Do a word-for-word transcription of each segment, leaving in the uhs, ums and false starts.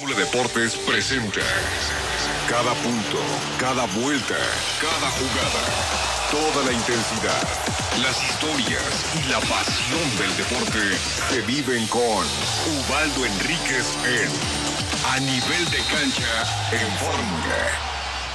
Fórmula Deportes presenta cada punto, cada vuelta, cada jugada, toda la intensidad, las historias y la pasión del deporte se viven con Ubaldo Enríquez en A Nivel de Cancha en Fórmula.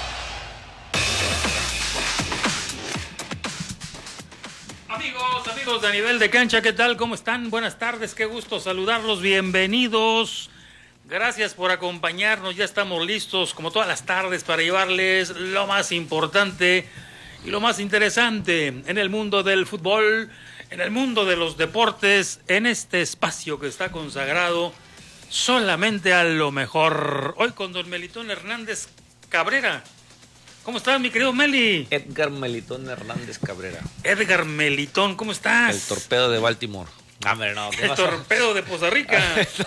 Amigos, amigos de A Nivel de Cancha, ¿qué tal? ¿Cómo están? Buenas tardes, qué gusto saludarlos, bienvenidos. Gracias por acompañarnos, ya estamos listos como todas las tardes para llevarles lo más importante y lo más interesante en el mundo del fútbol, en el mundo de los deportes, en este espacio que está consagrado solamente a lo mejor. Hoy con don Melitón Hernández Cabrera. ¿Cómo estás, mi querido Meli? Edgar Melitón Hernández Cabrera. Edgar Melitón, ¿cómo estás? El torpedo de Baltimore. Ah, hombre, no, El torpedo de Poza Rica.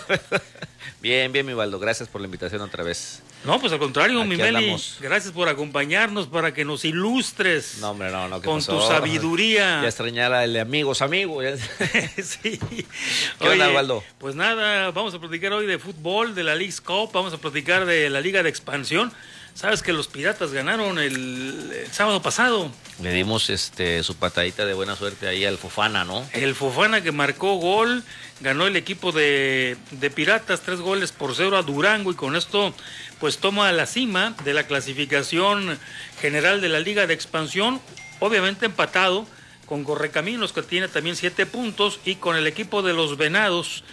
Bien, bien, mi Baldo. Gracias por la invitación otra vez. No, pues al contrario, Aquí mi Meli. andamos. Gracias por acompañarnos para que nos ilustres. No, hombre, no, no. ¿Qué con pasó? tu sabiduría. Ya extrañara el de amigos, amigos. Sí. ¿Qué onda, Baldo? Pues nada, vamos a platicar hoy de fútbol, de la Leagues Cup. Vamos a platicar de la Liga de Expansión. Sabes que los Piratas ganaron el, el sábado pasado. Le dimos este su patadita de buena suerte ahí al Fofana, ¿no? El Fofana que marcó gol, ganó el equipo de, de Piratas, tres goles por cero a Durango, y con esto pues toma la cima de la clasificación general de la Liga de Expansión, obviamente empatado con Correcaminos, que tiene también siete puntos, y con el equipo de los Venados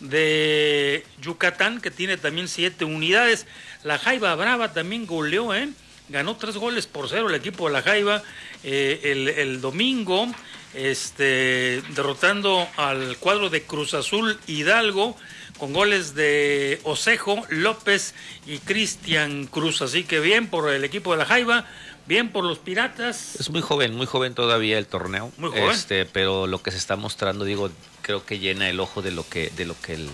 de Yucatán, que tiene también siete unidades. La Jaiba Brava también goleó, ¿eh? Ganó tres goles por cero el equipo de la Jaiba eh, el, el domingo, este, derrotando al cuadro de Cruz Azul Hidalgo con goles de Osejo, López y Cristian Cruz. Así que bien por el equipo de la Jaiba, bien por los Piratas. Es muy joven, muy joven todavía el torneo. Muy joven. Este, pero lo que se está mostrando, digo, creo que llena el ojo de lo que, de lo que el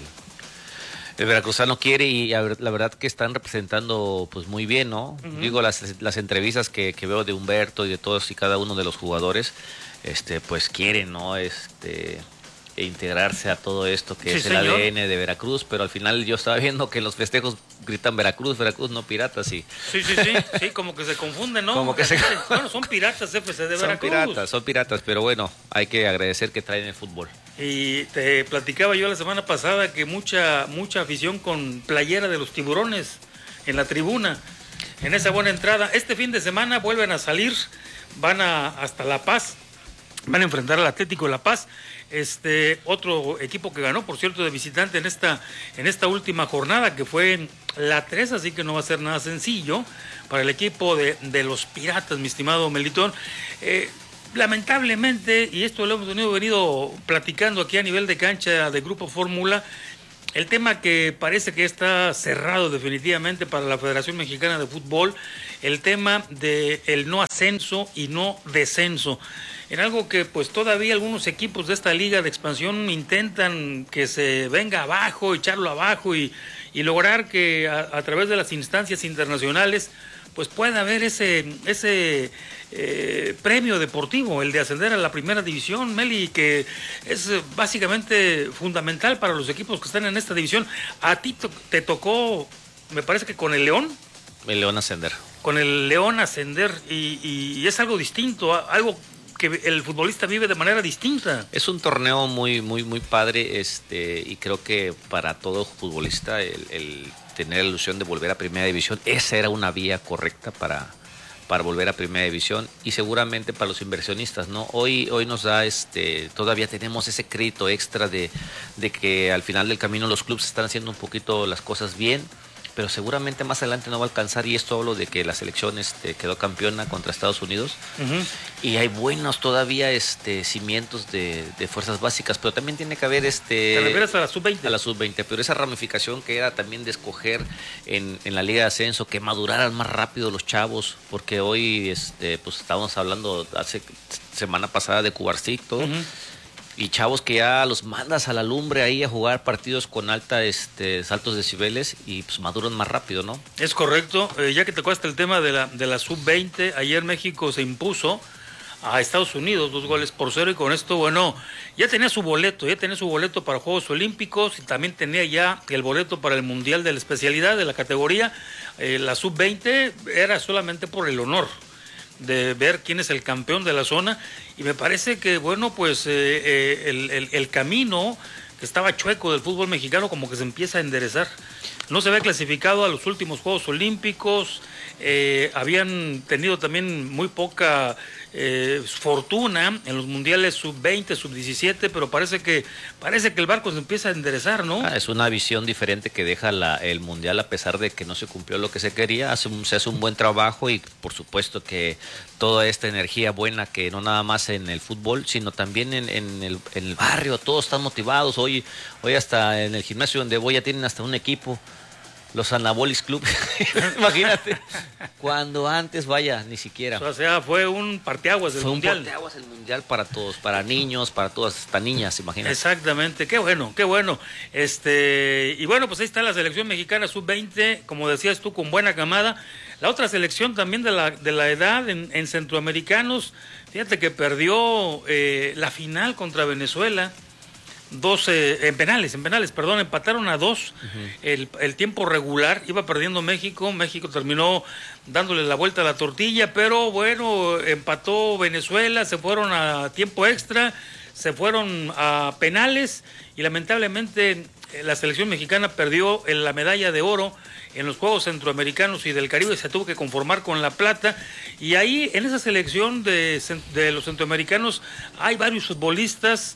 El veracruzano quiere, y la verdad que están representando pues muy bien, ¿no? Uh-huh. Digo, las, las entrevistas que, que veo de Humberto y de todos y cada uno de los jugadores, este pues quieren, ¿no? Este integrarse a todo esto que sí, es el señor. A D N de Veracruz, pero al final yo estaba viendo que los festejos gritan Veracruz, Veracruz, no Piratas, y sí, sí, sí, sí, como que se confunden, ¿no? Como que se... Bueno, son Piratas F C de son Veracruz. Son piratas, son piratas, pero bueno, hay que agradecer que traen el fútbol. Y te platicaba yo la semana pasada que mucha mucha afición con playera de los Tiburones en la tribuna, en esa buena entrada. Este fin de semana vuelven a salir, van a hasta La Paz, van a enfrentar al Atlético de La Paz, este otro equipo que ganó, por cierto, de visitante en esta en esta última jornada, que fue la tres, así que no va a ser nada sencillo para el equipo de, de los Piratas, mi estimado Melitón. Eh, Lamentablemente, y esto lo hemos venido, venido platicando aquí a nivel de cancha de Grupo Fórmula, el tema que parece que está cerrado definitivamente para la Federación Mexicana de Fútbol, el tema de el no ascenso y no descenso. En algo que pues todavía algunos equipos de esta liga de expansión intentan que se venga abajo, echarlo abajo y, y lograr que a, a través de las instancias internacionales pues pueda haber ese ese eh, premio deportivo, el de ascender a la primera división, Meli, que es básicamente fundamental para los equipos que están en esta división. A ti to- te tocó, me parece que con el León. El León ascender. Con el León ascender, y, y es algo distinto, algo que el futbolista vive de manera distinta. Es un torneo muy, muy, muy padre, este, y creo que para todo futbolista el, el tener la ilusión de volver a Primera División, esa era una vía correcta para, para volver a Primera División, y seguramente para los inversionistas, ¿no? Hoy, hoy nos da, este, todavía tenemos ese crédito extra de, de que al final del camino los clubes están haciendo un poquito las cosas bien, pero seguramente más adelante no va a alcanzar, y esto hablo de que la selección este, quedó campeona contra Estados Unidos, uh-huh. y hay buenos todavía este, cimientos de, de fuerzas básicas, pero también tiene que haber... Este, ¿Te refieres a la sub veinte? A la sub veinte, pero esa ramificación que era también de escoger en, en la Liga de Ascenso, que maduraran más rápido los chavos, porque hoy este, pues estábamos hablando hace semana pasada de Cubarcito, uh-huh. y chavos que ya los mandas a la lumbre ahí a jugar partidos con alta este altos decibeles y pues maduran más rápido, ¿no? Es correcto. Eh, ya que te cuesta el tema de la de la sub veinte, ayer México se impuso a Estados Unidos, dos goles por cero, y con esto, bueno, ya tenía su boleto, ya tenía su boleto para Juegos Olímpicos, y también tenía ya el boleto para el Mundial de la especialidad, de la categoría, eh, la sub veinte, era solamente por el honor de ver quién es el campeón de la zona, y me parece que, bueno, pues eh, eh, el, el, el camino que estaba chueco del fútbol mexicano como que se empieza a enderezar. No se había clasificado a los últimos Juegos Olímpicos, eh, habían tenido también muy poca eh, fortuna en los mundiales sub veinte, sub diecisiete, pero parece que parece que el barco se empieza a enderezar, ¿no? Ah, es una visión diferente que deja la, el mundial, a pesar de que no se cumplió lo que se quería. Hace un, se hace un buen trabajo, y por supuesto que toda esta energía buena, que no nada más en el fútbol, sino también en, en, el, en el barrio, todos están motivados. Hoy, hoy hasta en el gimnasio donde voy ya tienen hasta un equipo, los Anabolis Club. Imagínate, cuando antes, vaya, ni siquiera. O sea, fue un parteaguas del fue mundial. un parteaguas el mundial para todos, para niños, para todas, hasta niñas, imagínate. Exactamente, qué bueno, qué bueno. Este, y bueno, pues ahí está la selección mexicana sub veinte, como decías tú, con buena camada. La otra selección también de la, de la edad en, en centroamericanos, fíjate que perdió eh, la final contra Venezuela. Dos, eh, en penales, en penales, perdón, empataron a dos. Uh-huh. el, el tiempo regular, iba perdiendo México, México terminó dándole la vuelta a la tortilla, pero bueno, empató Venezuela, se fueron a tiempo extra, se fueron a penales, y lamentablemente la selección mexicana perdió en la medalla de oro en los Juegos Centroamericanos y del Caribe, se tuvo que conformar con la plata, y ahí en esa selección de, de los centroamericanos hay varios futbolistas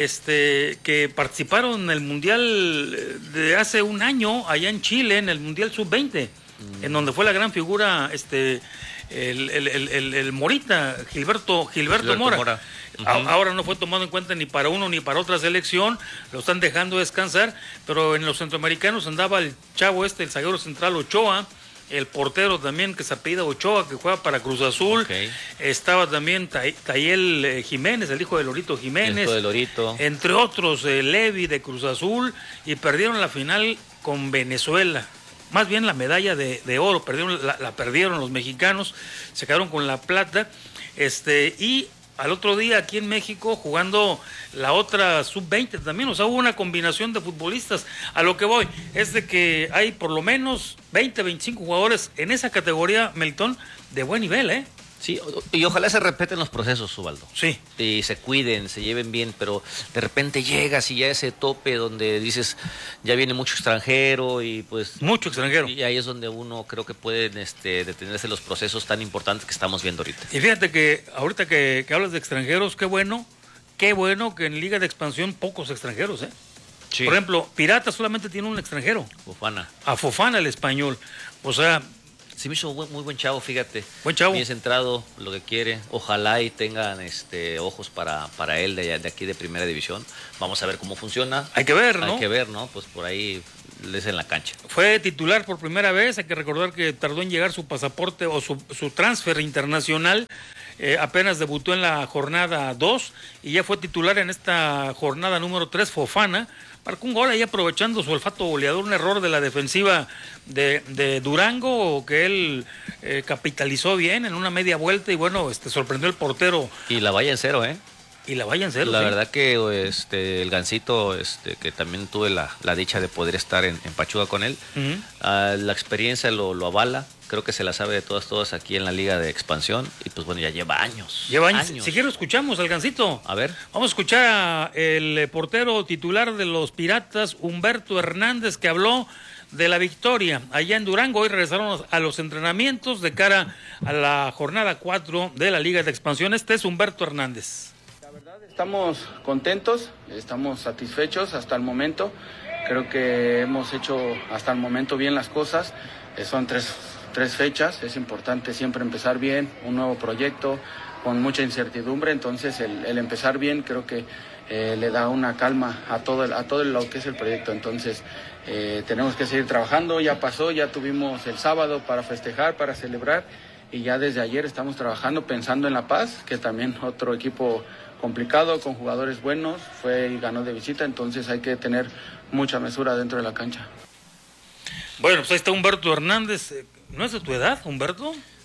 este que participaron en el Mundial de hace un año allá en Chile, en el Mundial sub veinte, mm. en donde fue la gran figura este el, el, el, el, el Morita, Gilberto, Gilberto, Gilberto Mora. Mora. Uh-huh. Ahora no fue tomado en cuenta ni para uno ni para otra selección, lo están dejando descansar, pero en los centroamericanos andaba el chavo este, el zaguero central Ochoa, el portero también que se apellida Ochoa, que juega para Cruz Azul. Okay. Estaba también Tayel eh, Jiménez, el hijo de Lorito Jiménez. El hijo de Lorito. Entre otros, eh, Levi de Cruz Azul, y perdieron la final con Venezuela. Más bien la medalla de, de oro, perdieron, la, la perdieron los mexicanos, se quedaron con la plata. Este, y al otro día aquí en México jugando la otra sub veinte también, o sea, hubo una combinación de futbolistas. A lo que voy es de que hay por lo menos veinte, veinticinco jugadores en esa categoría, Melitón, de buen nivel, ¿eh? Sí, y ojalá se respeten los procesos, Ubaldo. Sí. Y se cuiden, se lleven bien, pero de repente llegas y ya ese tope donde dices, ya viene mucho extranjero y pues... Mucho extranjero. Y ahí es donde uno creo que pueden este, detenerse los procesos tan importantes que estamos viendo ahorita. Y fíjate que ahorita que, que hablas de extranjeros, qué bueno, qué bueno que en Liga de Expansión pocos extranjeros, ¿eh? Sí. Por ejemplo, Pirata solamente tiene un extranjero. Fofana. A Fofana, el español. O sea... Sí, me hizo muy, muy buen chavo, fíjate. Buen chavo. Bien centrado, lo que quiere. Ojalá y tengan este ojos para, para él de, de aquí de Primera División. Vamos a ver cómo funciona. Hay que ver, ¿no? Hay que ver, ¿no? Pues por ahí les en la cancha. Fue titular por primera vez. Hay que recordar que tardó en llegar su pasaporte o su, su transfer internacional. Eh, apenas debutó en la jornada dos y ya fue titular en esta jornada número tres, Fofana. Marcó un gol ahí aprovechando su olfato goleador, un error de la defensiva de, de Durango que él eh, capitalizó bien en una media vuelta y bueno, este sorprendió el portero. Y la valla en cero, ¿eh? Y la valla en cero. La ¿sí? verdad que este el Gansito, este, que también tuve la, la dicha de poder estar en, en Pachuca con él, uh-huh. uh, la experiencia lo, lo avala. Creo que se la sabe de todas, todas aquí en la Liga de Expansión. Y pues bueno, ya lleva años. Lleva años. años. Si quiero escuchamos al Gansito. A ver. Vamos a escuchar al portero titular de los Piratas, Humberto Hernández, que habló de la victoria allá en Durango. Hoy regresaron a los entrenamientos de cara a la jornada cuatro de la Liga de Expansión. Este es Humberto Hernández. La verdad, estamos contentos, estamos satisfechos hasta el momento. Creo que hemos hecho hasta el momento bien las cosas. Son tres... tres fechas, es importante siempre empezar bien, un nuevo proyecto con mucha incertidumbre, entonces el, el empezar bien creo que eh, le da una calma a todo, el, a todo lo que es el proyecto, entonces eh, tenemos que seguir trabajando, ya pasó, ya tuvimos el sábado para festejar, para celebrar y ya desde ayer estamos trabajando pensando en La Paz, que también otro equipo complicado, con jugadores buenos, fue y ganó de visita, entonces hay que tener mucha mesura dentro de la cancha. Bueno, pues ahí está Humberto Hernández. ¿No es de tu edad, Humberto?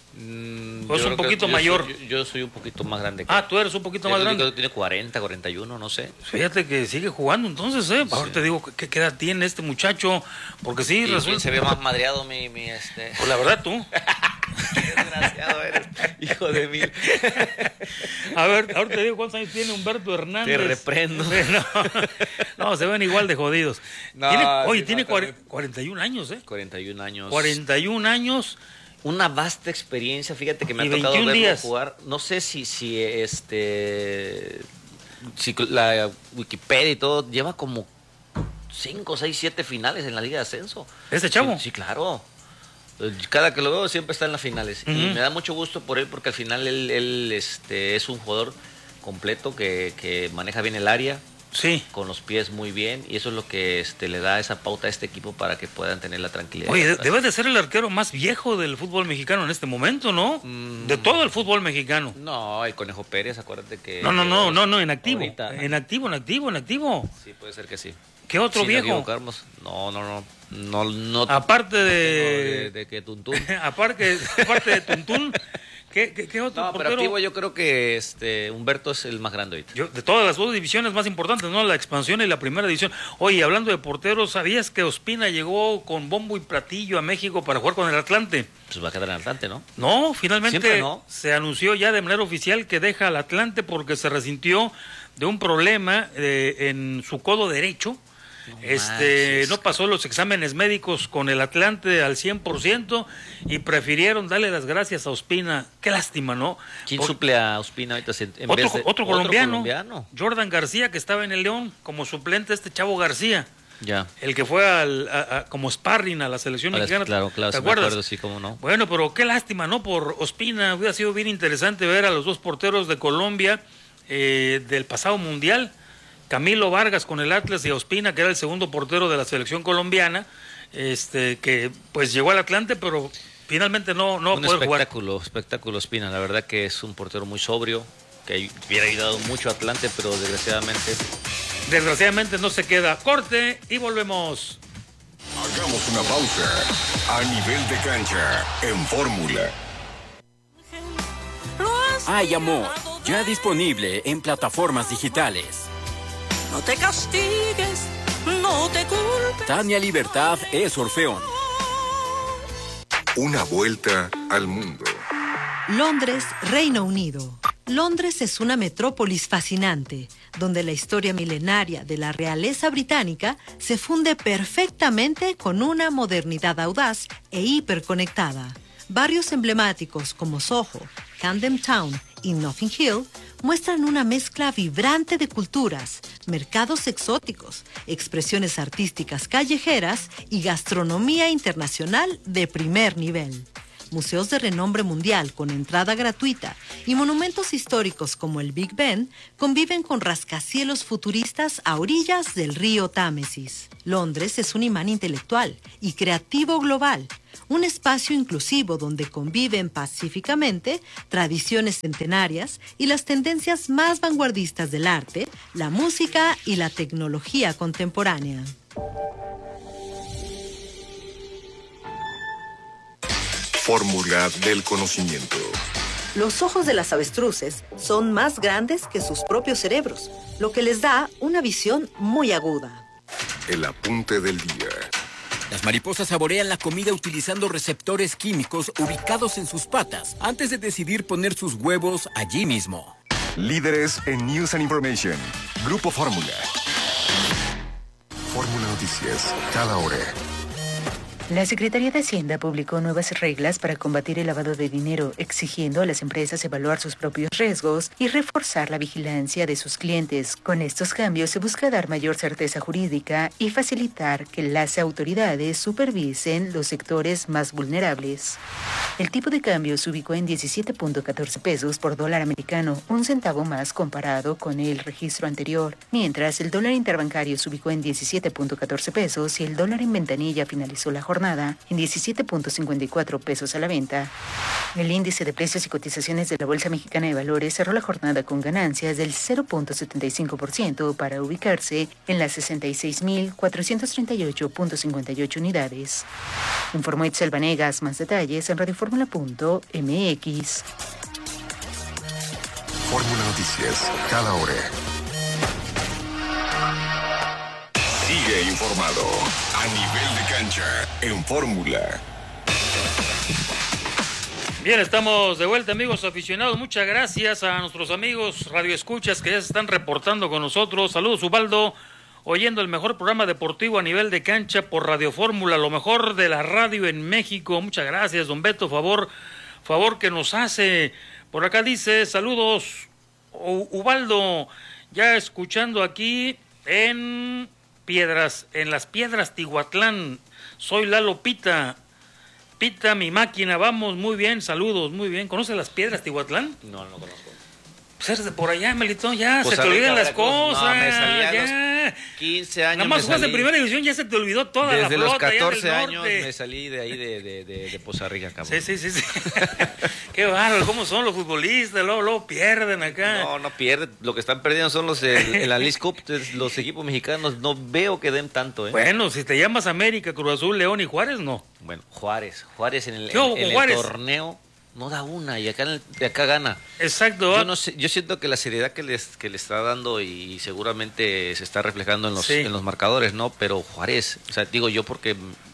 Mm, ¿O es un poquito mayor? Soy, yo, yo soy un poquito más grande. Que ah, tú eres un poquito más grande. Tiene cuarenta, cuarenta y uno, no sé. Fíjate que sigue jugando entonces, ¿eh? Sí. Ahora te digo, ¿qué, ¿qué edad tiene este muchacho? Porque sí, y resulta... se ve más madreado mi... mi este... Pues la verdad, tú. Qué desgraciado eres, hijo de mil. A ver, ahora te digo cuántos años tiene Humberto Hernández. Te reprendo. No, no se ven igual de jodidos. No, tiene, oye, sí, tiene no, cuarenta y un años, ¿eh? cuarenta y un años. cuarenta y un años. Una vasta experiencia, fíjate que me y ha tocado verlo días. jugar. No sé si, si este si la Wikipedia y todo lleva como cinco, seis, siete finales en la Liga de Ascenso. ¿Este chavo? Sí, sí, claro. Cada que lo veo siempre está en las finales. Uh-huh. Y me da mucho gusto por él porque al final él, él este, es un jugador completo que, que maneja bien el área. Sí. Con los pies muy bien, y eso es lo que este, le da esa pauta a este equipo para que puedan tener la tranquilidad. Oye, debe de ser el arquero más viejo del fútbol mexicano en este momento, ¿no? Mm. De todo el fútbol mexicano. No, el Conejo Pérez, acuérdate que... No, no, no, no, no, en activo. Ahorita, en activo, en activo, en activo. Sí, puede ser que sí. ¿Qué otro Sin viejo? equivocarnos. No, no, no. No, no. Aparte de... De, de, de que Tuntún. aparte, aparte de Tuntún... ¿Qué, qué, qué otro no, portero? Pero activo yo creo que este Humberto es el más grande ahorita. Yo, de todas las dos divisiones más importantes, ¿no? La expansión y la primera división. Oye, hablando de porteros, ¿sabías que Ospina llegó con bombo y platillo a México para jugar con el Atlante? Pues va a quedar en Atlante, ¿no? No, finalmente no. se anunció ya de manera oficial que deja al Atlante porque se resintió de un problema eh, en su codo derecho. No, este manches. No pasó los exámenes médicos con el Atlante al cien por ciento y prefirieron darle las gracias a Ospina. Qué lástima, ¿no? ¿Quién Por... suple a Ospina ahorita? En otro, vez de... otro, colombiano, otro colombiano, Jordan García, que estaba en el León como suplente, este Chavo García. Ya. El que fue al, a, a, como sparring a la selección a mexicana. Claro, claro, ¿te acuerdas? Acuerdo, sí, cómo no. Bueno, pero qué lástima, ¿no? Por Ospina, hubiera sido bien interesante ver a los dos porteros de Colombia eh, del pasado mundial. Camilo Vargas con el Atlas y Ospina, que era el segundo portero de la selección colombiana, este que pues llegó al Atlante, pero finalmente no, no un va a poder espectáculo, jugar. espectáculo Ospina, la verdad que es un portero muy sobrio, que hubiera ayudado mucho a Atlante, pero desgraciadamente... Desgraciadamente no se queda. Corte y volvemos. Hagamos una pausa. A nivel de cancha, en Fórmula. Ay, amor, ya disponible en plataformas digitales. No te castigues, no te culpes. Tania Libertad es Orfeón. Una vuelta al mundo. Londres, Reino Unido. Londres es una metrópolis fascinante, donde la historia milenaria de la realeza británica se funde perfectamente con una modernidad audaz e hiperconectada. Barrios emblemáticos como Soho, Camden Town y Notting Hill muestran una mezcla vibrante de culturas, mercados exóticos, expresiones artísticas callejeras y gastronomía internacional de primer nivel. Museos de renombre mundial con entrada gratuita y monumentos históricos como el Big Ben conviven con rascacielos futuristas a orillas del río Támesis. Londres es un imán intelectual y creativo global, un espacio inclusivo donde conviven pacíficamente tradiciones centenarias y las tendencias más vanguardistas del arte, la música y la tecnología contemporánea. Fórmula del conocimiento. Los ojos de las avestruces son más grandes que sus propios cerebros, lo que les da una visión muy aguda. El apunte del día. Las mariposas saborean la comida utilizando receptores químicos ubicados en sus patas antes de decidir poner sus huevos allí mismo. Líderes en News and Information. Grupo Fórmula. Fórmula Noticias. Cada hora. La Secretaría de Hacienda publicó nuevas reglas para combatir el lavado de dinero, exigiendo a las empresas evaluar sus propios riesgos y reforzar la vigilancia de sus clientes. Con estos cambios se busca dar mayor certeza jurídica y facilitar que las autoridades supervisen los sectores más vulnerables. El tipo de cambio se ubicó en diecisiete punto catorce pesos por dólar americano, un centavo más comparado con el registro anterior, mientras el dólar interbancario se ubicó en diecisiete punto catorce pesos y el dólar en ventanilla finalizó la jornada en diecisiete punto cincuenta y cuatro pesos a la venta. El índice de precios y cotizaciones de la Bolsa Mexicana de Valores cerró la jornada con ganancias del cero punto setenta y cinco por ciento para ubicarse en las sesenta y seis mil cuatrocientos treinta y ocho punto cincuenta y ocho unidades. Informó Itzel Vanegas. Más detalles en radioformula punto m x. Fórmula Noticias, cada hora. Sigue informado a nivel de cancha en Fórmula. Bien, estamos de vuelta, amigos aficionados. Muchas gracias a nuestros amigos radioescuchas que ya se están reportando con nosotros. Saludos, Ubaldo, oyendo el mejor programa deportivo a nivel de cancha por Radio Fórmula, lo mejor de la radio en México. Muchas gracias, don Beto, favor, favor que nos hace. Por acá dice, saludos, Ubaldo, ya escuchando aquí en Piedras, en las Piedras Tihuatlán. Soy Lalo Pita. Pita, mi máquina, vamos, muy bien, saludos, muy bien. ¿Conoces las Piedras Tihuatlán? No, no conozco. Pues eres de por allá, Melitón, ya, Pues se te olvidan las Veracruz, cosas. No, me salí a ya. los quince años. Nada más me jugaste salí. en primera división, ya se te olvidó toda Desde la flota. los catorce allá del años norte. me salí de ahí de, de, de, de Poza Rica, cabrón. Sí, sí, sí, sí. Qué bárbaro, ¿cómo son los futbolistas? Luego, luego pierden acá. No, no pierden. Lo que están perdiendo son los el, en la League Cup, los equipos mexicanos. No veo que den tanto, ¿eh? Bueno, si te llamas América, Cruz Azul, León y Juárez, no. Bueno, Juárez. Juárez en el, ¿Qué hubo en, en con Juárez? el torneo no da una y acá, en el- de acá gana. Exacto. Yo no sé, yo siento que la seriedad que les que le está dando y seguramente se está reflejando en los Sí. en los marcadores, ¿no? Pero Juárez, o sea, digo yo porque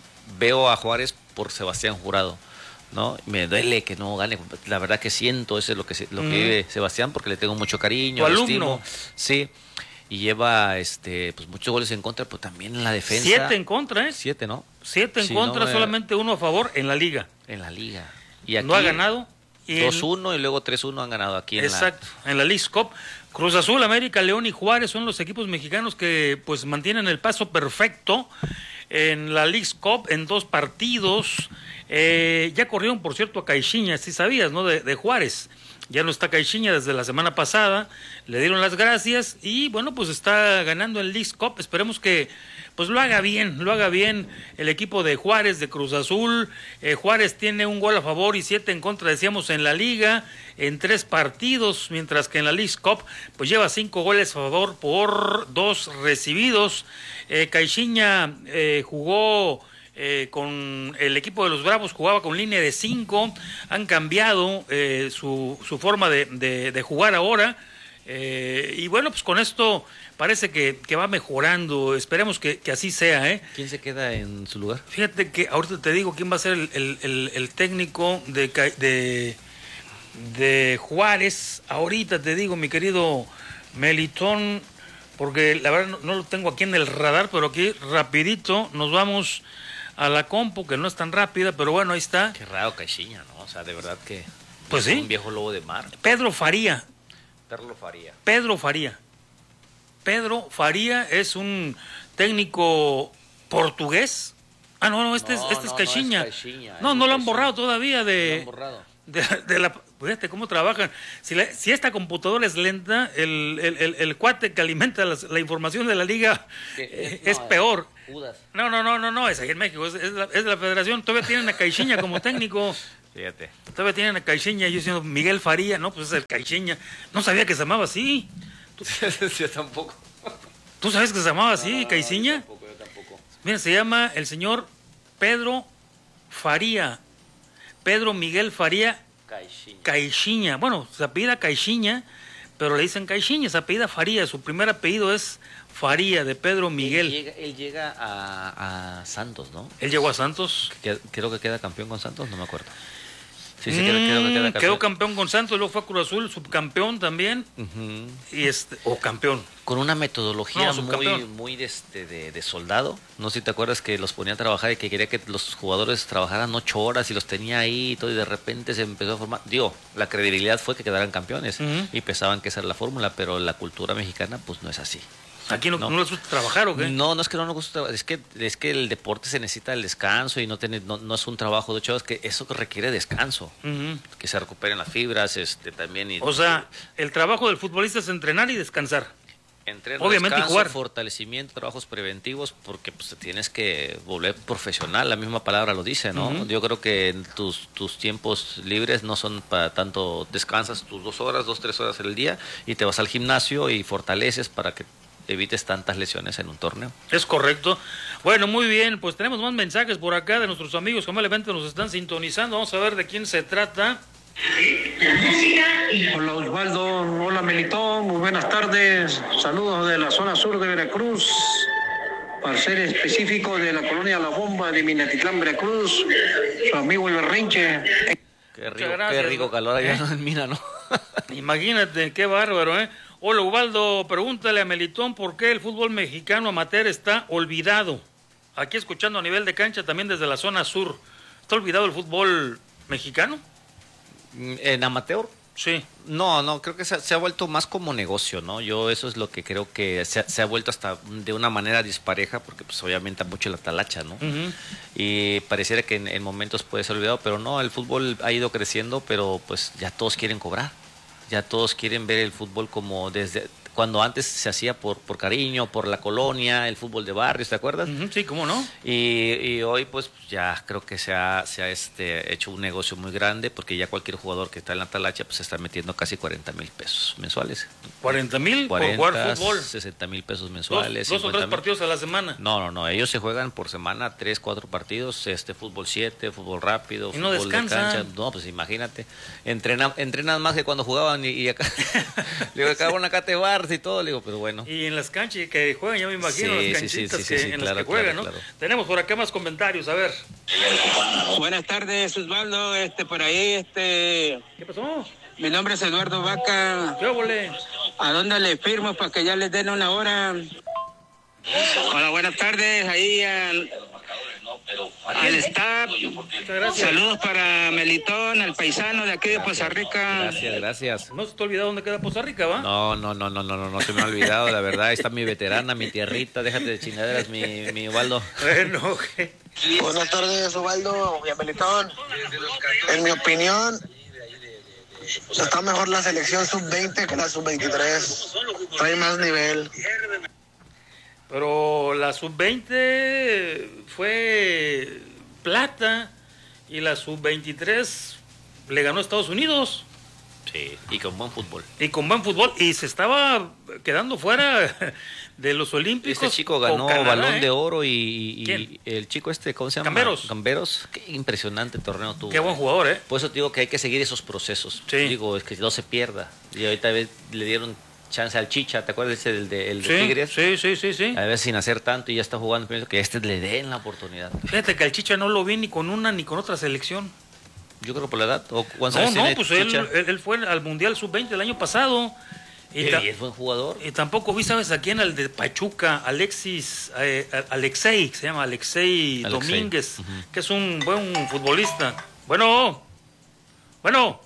veo a Juárez por Sebastián Jurado, ¿no? Me duele que no gane, la verdad que siento eso es lo que se- lo que Mm. vive Sebastián porque le tengo mucho cariño, Tu lo alumno. estimo. Sí. Y lleva este pues muchos goles en contra, pero también en la defensa. Siete en contra, ¿eh? Siete, ¿no? Siete en Sí, contra, no, eh, solamente uno a favor en la liga. En la liga. Y aquí No ha ganado. Y en- dos uno y luego tres uno han ganado aquí en Exacto, en la Leagues Cup. Cruz Azul, América, León y Juárez son los equipos mexicanos que pues mantienen el paso perfecto en la Leagues Cup en dos partidos. Eh, ya corrieron, por cierto, a Caixinha, si sabías, ¿no? De, de Juárez. Ya no está Caixinha desde la semana pasada. Le dieron las gracias y bueno, pues está ganando en Leagues Cup. Esperemos que pues lo haga bien, lo haga bien el equipo de Juárez, de Cruz Azul. Eh, Juárez tiene un gol a favor y siete en contra, decíamos, en la liga, en tres partidos, mientras que en la Leagues Cup pues lleva cinco goles a favor por dos recibidos. Eh, Caixinha eh, jugó eh, con el equipo de los Bravos, jugaba con línea de cinco, han cambiado eh, su, su forma de, de, de jugar ahora. Eh, y bueno, pues con esto parece que, que va mejorando. Esperemos que, que así sea, ¿eh? ¿Quién se queda en su lugar? Fíjate que ahorita te digo quién va a ser el, el, el, el técnico de, Ca- de, de Juárez. Ahorita te digo, mi querido Melitón, porque la verdad no, no lo tengo aquí en el radar, pero aquí rapidito nos vamos a la compu, que no es tan rápida, pero bueno, ahí está. Qué raro Caixinha, ¿no? O sea, de verdad que Pues es sí. un viejo lobo de mar. Pedro Faría. Perlo Faría. Pedro Faría. Pedro Faría es un técnico portugués. Ah, no, no, este No, es, este no, es no Caixinha. es Caixinha, No, es no lo han Caixinha. borrado todavía de, Lo han borrado. de, de la... Fíjate cómo trabajan. Si, la- si esta computadora es lenta, el, el, el, el cuate que alimenta las- la información de la liga ¿Qué? eh, No, es peor. Judas. No, no, no, no, no, es ahí en México, es, es la, es la federación. Todavía tienen a Caixinha como técnico. Fíjate. Todavía tienen a Caixinha, yo diciendo Miguel Faría, no, pues es el Caixinha. No sabía que se llamaba así. Yo tampoco. ¿Tú sabes que se llamaba así, No, Caixinha? Yo tampoco, yo tampoco. Mira, se llama el señor Pedro Faría. Pedro Miguel Faría Caixinha. Caixinha. Bueno, se apellida Caixinha, pero le dicen Caixinha, se apellida Faría. Su primer apellido es Faría, de Pedro Él Miguel. llega, él llega a, a Santos, ¿no? Él llegó a Santos. Que- Creo que queda campeón con Santos, no me acuerdo. Sí, sí, Mm, creo, creo que queda campeón. quedó campeón con Santos, luego fue a Cruz Azul, subcampeón también. Ujú. Y este, o campeón. Con una metodología No, muy, subcampeón. muy de, este, de, de soldado. No sé si te acuerdas que los ponía a trabajar y que quería que los jugadores trabajaran ocho horas y los tenía ahí y todo, y de repente se empezó a formar. Digo, la credibilidad fue que quedaran campeones Ujú. y pensaban que esa era la fórmula, pero la cultura mexicana, pues no es así. ¿Aquí no, No. no les gusta trabajar o qué? No, no es que no nos guste trabajar, es que, es que el deporte se necesita el descanso y no, tiene, no, no es un trabajo de ocho horas, que eso requiere descanso. Ujú. Que se recuperen las fibras, este también. Y, O sea, el trabajo del futbolista es entrenar y descansar. Entreno, obviamente, y descanso, jugar. fortalecimiento, trabajos preventivos, porque pues te tienes que volver profesional, la misma palabra lo dice, ¿no? Ujú. Yo creo que en tus, tus tiempos libres no son para tanto, descansas tus dos horas, dos, tres horas en el día y te vas al gimnasio y fortaleces para que evites tantas lesiones en un torneo. Es correcto. Bueno, muy bien, pues tenemos más mensajes por acá de nuestros amigos que amablemente nos están sintonizando. Vamos a ver de quién se trata. Hola Osvaldo, hola Melitón, muy buenas tardes. Saludos de la zona sur de Veracruz. Para ser específico, de la colonia La Bomba de Minatitlán, Veracruz. Su amigo el Berrinche. Qué rico, gracias, qué rico calor allá ¿eh? en Mina, ¿no? Imagínate, qué bárbaro, ¿eh? Hola, Ubaldo, pregúntale a Melitón por qué el fútbol mexicano amateur está olvidado. Aquí escuchando a nivel de cancha también desde la zona sur. ¿Está olvidado el fútbol mexicano? ¿En amateur? Sí. No, no, creo que se, se ha vuelto más como negocio, ¿no? Yo eso es lo que creo que se, se ha vuelto hasta de una manera dispareja, porque pues obviamente mucho la talacha, ¿no? Uh-huh. Y pareciera que en, en momentos puede ser olvidado, pero no, el fútbol ha ido creciendo, pero pues ya todos quieren cobrar, ya todos quieren ver el fútbol como desde... Cuando antes se hacía por, por cariño, por la colonia, el fútbol de barrios, ¿te acuerdas? Uh-huh, sí, ¿cómo no? Y, y hoy pues ya creo que se ha, se ha este, hecho un negocio muy grande, porque ya cualquier jugador que está en la talacha pues está metiendo casi cuarenta mil pesos mensuales. ¿cuarenta mil por jugar fútbol? sesenta mil pesos mensuales. ¿Dos, dos o tres partidos a la semana? No, no, no, ellos se juegan por semana tres, cuatro partidos, este fútbol siete, fútbol rápido, ¿Y no fútbol descansan? de cancha. No, pues imagínate, entrenan, entrenan más que cuando jugaban y, y acá, digo, acá una catebar y todo, le digo, pero bueno. Y en las canchas que juegan, ya me imagino, sí, las sí, canchitas sí, sí, que, sí, en claro, las que juegan, claro, ¿no? claro. Tenemos por acá más comentarios, a ver. Buenas tardes, Osvaldo, este, por ahí, este... ¿Qué pasó? Mi nombre es Eduardo Vaca. ¿Qué volé? ¿A dónde le firmo para que ya les den una hora? Hola, buenas tardes, ahí al... al staff. Saludos para Melitón, el paisano de aquí de Poza Rica. Gracias, gracias. ¿No se te ha olvidado dónde queda Poza Rica, va? No, no, no, no, no, no, no se me ha olvidado, la verdad. Ahí está mi veterana, mi tierrita, déjate de chingaderas, mi, mi Ubaldo. Bueno, okay. Buenas tardes, Ubaldo y a Melitón. En mi opinión, está mejor la selección sub veinte que la sub veintitrés. Trae más nivel. Pero la sub veinte fue plata y la sub veintitrés le ganó a Estados Unidos. Sí, y con buen fútbol. Y con buen fútbol. Y se estaba quedando fuera de los Olímpicos. Este chico ganó Canadá, balón ¿eh? de oro y, y el chico este, ¿cómo se llama? Camberos. Camberos. Qué impresionante torneo tuvo. Qué buen jugador, ¿eh? Por eso te digo que hay que seguir esos procesos. Sí. Digo, es que no se pierda. Y ahorita le dieron chance al Chicha, ¿te acuerdas ese del de, el de sí, Tigres? Sí, sí, sí, sí. A veces sin hacer tanto y ya está jugando, pienso que a este le den la oportunidad. Fíjate que al Chicha no lo vi ni con una ni con otra selección. Yo creo por la edad. ¿O no, no, pues él, él, él fue al Mundial sub veinte el año pasado. Y, y es buen jugador. Y tampoco vi, ¿sabes a quién? Al de Pachuca, Alexis, eh, Alexei, se llama Alexei, Alexei. Domínguez, uh-huh. que es un buen futbolista. Bueno, bueno,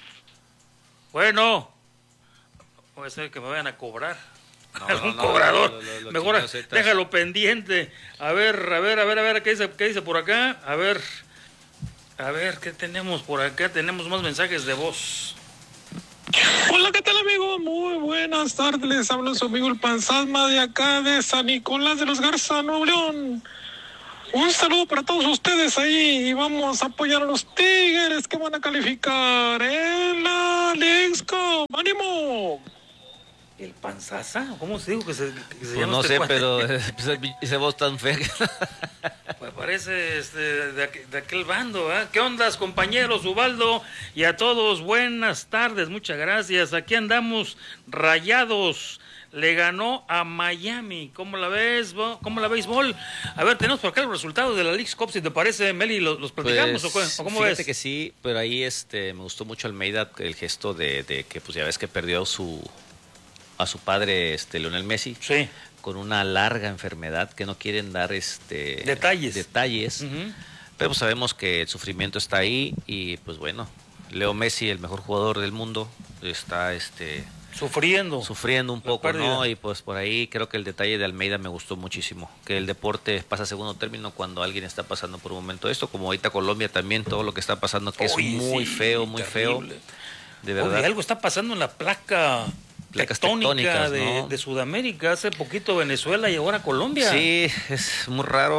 bueno. Puede ser que me vayan a cobrar. No, algún no, no, cobrador. Lo, lo, lo, Mejor déjalo pendiente. A ver, a ver, a ver, a ver, ¿qué dice, qué dice por acá? A ver, a ver, ¿qué tenemos por acá? Tenemos más mensajes de voz. Hola, ¿qué tal, amigo? Muy buenas tardes. Les habla su amigo el Panzasma de acá de San Nicolás de los Garza, Nuevo León. Un saludo para todos ustedes ahí y vamos a apoyar a los Tigres que van a calificar en la Leagues Cup. ¡Ánimo! ¿El Panzaza? ¿Cómo se dijo que se, que se pues llama? No este sé, cuate? pero esa voz tan fea. Pues parece este, de, aquel, de aquel bando, ¿eh? ¿Qué ondas, compañeros? Ubaldo y a todos, buenas tardes, muchas gracias. Aquí andamos rayados. Le ganó a Miami. ¿Cómo la ves? ¿Cómo la veis, Bol? A ver, tenemos por acá los resultados de la Leagues Cup, si te parece, Meli, ¿los, los platicamos pues, o, o cómo fíjate ves? Fíjate que sí, pero ahí este me gustó mucho Almeida, el gesto de, de que pues ya ves que perdió su a su padre este Lionel Messi. Sí. Con una larga enfermedad que no quieren dar este detalles. Detalles. Uh-huh. Pero pues sabemos que el sufrimiento está ahí y pues bueno, Leo Messi, el mejor jugador del mundo, está este Sufriendo. Sufriendo un poco, ¿no? Y pues por ahí creo que el detalle de Almeida me gustó muchísimo. Que el deporte pasa a segundo término cuando alguien está pasando por un momento de esto. Como ahorita Colombia también, todo lo que está pasando, que Oye, es muy sí, feo, muy terrible. feo. De verdad. Oye, algo está pasando en la placa Placas tectónica de, ¿no? de Sudamérica. Hace poquito Venezuela y ahora Colombia. Sí, es muy raro.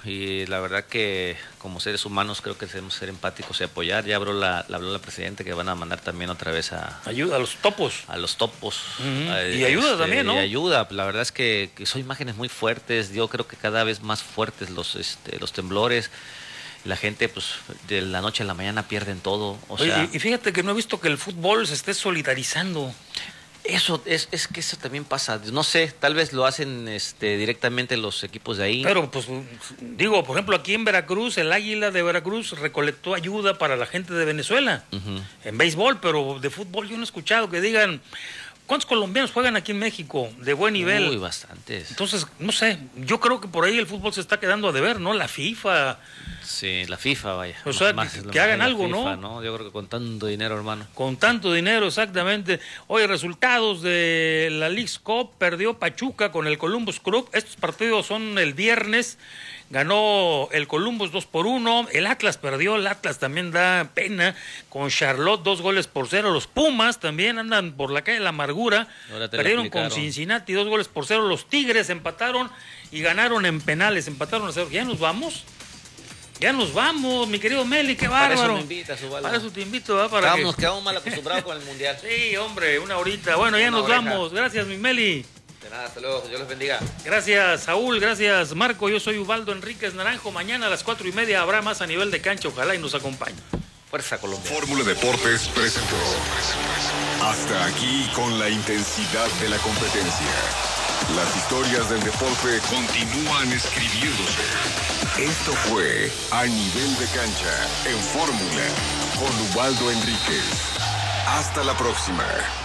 y la verdad que como seres humanos creo que debemos ser empáticos y apoyar. Ya habló la, la, habló la presidenta que van a mandar también otra vez a... Ayuda a los topos. A los topos. Uh-huh. a, y ayuda este, también, ¿no? Y ayuda, la verdad es que, que son imágenes muy fuertes, yo creo que cada vez más fuertes los, este, los temblores. La gente, pues, de la noche a la mañana pierden todo. O Oye, sea, y fíjate que no he visto que el fútbol se esté solidarizando. Eso, es, es que eso también pasa. No sé, tal vez lo hacen este, directamente los equipos de ahí. Pero, pues, digo, por ejemplo, aquí en Veracruz, el Águila de Veracruz recolectó ayuda para la gente de Venezuela. Uh-huh. En béisbol, pero de fútbol yo no he escuchado que digan... ¿Cuántos colombianos juegan aquí en México de buen nivel? Uy, bastantes. Entonces, no sé, yo creo que por ahí el fútbol se está quedando a deber, ¿no? La FIFA. Sí, la FIFA, vaya. O sea, más, que, que hagan algo, FIFA, ¿no? ¿no? Yo creo que con tanto dinero, hermano. Con tanto dinero, exactamente. Oye, resultados de la Leagues Cup, perdió Pachuca con el Columbus Crew. Estos partidos son el viernes. Ganó el Columbus dos por uno, el Atlas perdió, el Atlas también da pena, con Charlotte dos goles por cero, los Pumas también andan por la calle de la amargura, perdieron con Cincinnati dos goles por cero, los Tigres empataron y ganaron en penales, empataron a cero. ¿Ya nos vamos? Ya nos vamos, mi querido Meli, qué bárbaro. Para eso me invitas, Ubaldo. Para eso te invito, ¿verdad? Para Estamos, que... Nos quedamos mal acostumbrados con el Mundial. Sí, hombre, una horita. Bueno, ya una nos oreja. Vamos. Gracias, mi Meli. De nada, hasta luego, Dios les bendiga. Gracias, Saúl, gracias, Marco. Yo soy Ubaldo Enríquez Naranjo. Mañana a las cuatro y media habrá más a nivel de cancha. Ojalá y nos acompañe. Fuerza Colombia. Fórmula Deportes presentó. Hasta aquí con la intensidad de la competencia. Las historias del deporte continúan escribiéndose. Esto fue A Nivel de Cancha en Fórmula con Ubaldo Enríquez. Hasta la próxima.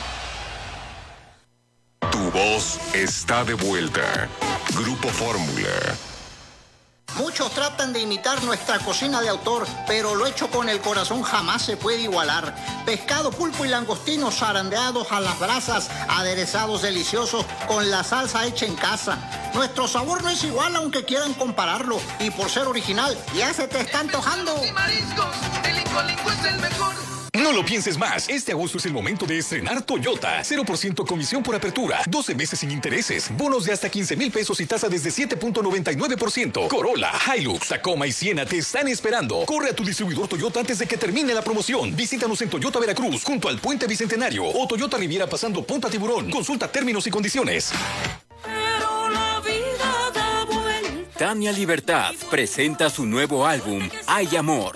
Tu voz está de vuelta. Grupo Fórmula. Muchos tratan de imitar nuestra cocina de autor, pero lo hecho con el corazón jamás se puede igualar. Pescado, pulpo y langostinos zarandeados a las brasas, aderezados deliciosos con la salsa hecha en casa. Nuestro sabor no es igual aunque quieran compararlo, y por ser original ya se te está antojando. Y mariscos, el Lingo Lingo es el mejor. No lo pienses más. Este agosto es el momento de estrenar Toyota. cero por ciento comisión por apertura. doce meses sin intereses. Bonos de hasta quince mil pesos y tasa desde siete punto noventa y nueve por ciento. Corolla, Hilux, Tacoma y Siena te están esperando. Corre a tu distribuidor Toyota antes de que termine la promoción. Visítanos en Toyota Veracruz, junto al Puente Bicentenario. O Toyota Riviera pasando Punta Tiburón. Consulta términos y condiciones. Pero la vida da vuelta. Tania Libertad presenta su nuevo álbum, Hay Amor.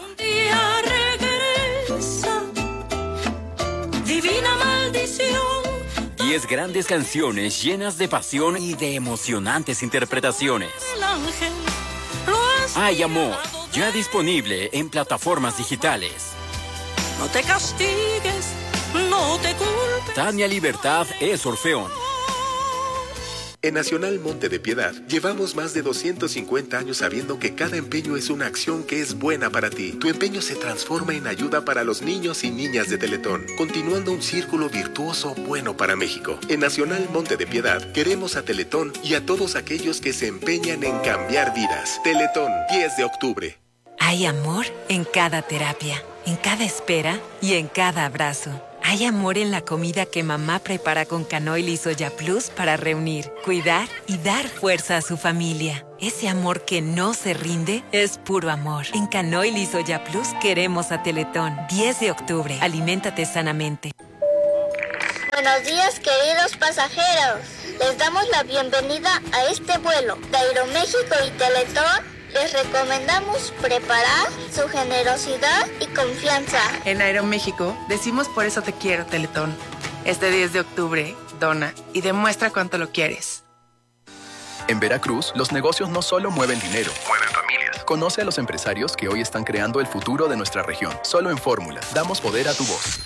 Divina maldición. Diez grandes canciones llenas de pasión y de emocionantes interpretaciones. El ángel lo has Hay Amor, ya disponible en plataformas digitales. No te castigues, no te culpes. Tania Libertad es Orfeón. En Nacional Monte de Piedad, llevamos más de doscientos cincuenta años sabiendo que cada empeño es una acción que es buena para ti. Tu empeño se transforma en ayuda para los niños y niñas de Teletón, continuando un círculo virtuoso bueno para México. En Nacional Monte de Piedad, queremos a Teletón y a todos aquellos que se empeñan en cambiar vidas. Teletón, diez de octubre. Hay amor en cada terapia, en cada espera y en cada abrazo. Hay amor en la comida que mamá prepara con canoil y soya plus para reunir, cuidar y dar fuerza a su familia. Ese amor que no se rinde es puro amor. En canoil y soya plus queremos a Teletón. diez de octubre. Aliméntate sanamente. Buenos días, queridos pasajeros. Les damos la bienvenida a este vuelo de Aeroméxico y Teletón. Les recomendamos preparar su generosidad y confianza. En Aeroméxico decimos por eso te quiero, Teletón. Este diez de octubre, dona y demuestra cuánto lo quieres. En Veracruz, los negocios no solo mueven dinero, mueven familias. Conoce a los empresarios que hoy están creando el futuro de nuestra región. Solo en Fórmula, damos poder a tu voz.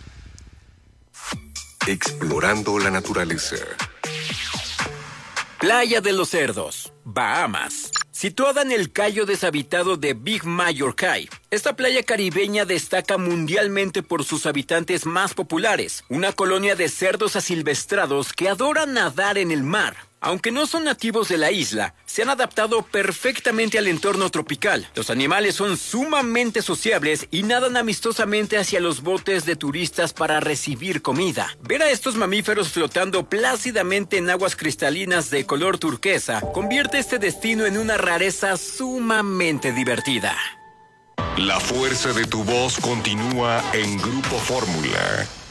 Explorando la naturaleza. Playa de los Cerdos, Bahamas. Situada en el cayo deshabitado de Big Mayor Cay, esta playa caribeña destaca mundialmente por sus habitantes más populares, una colonia de cerdos asilvestrados que adoran nadar en el mar. Aunque no son nativos de la isla, se han adaptado perfectamente al entorno tropical. Los animales son sumamente sociables y nadan amistosamente hacia los botes de turistas para recibir comida. Ver a estos mamíferos flotando plácidamente en aguas cristalinas de color turquesa convierte este destino en una rareza sumamente divertida. La fuerza de tu voz continúa en Grupo Fórmula.